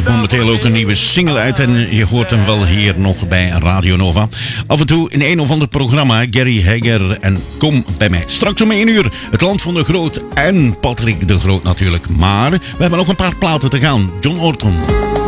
momenteel ook een nieuwe single uit en je hoort hem wel hier nog bij Radio Nova. Af en toe in een of ander programma, Gary Hegger en Kom bij mij. Straks om 1 uur, het land van de Groot en Patrick de Groot natuurlijk. Maar we hebben nog een paar platen te gaan. John Orton.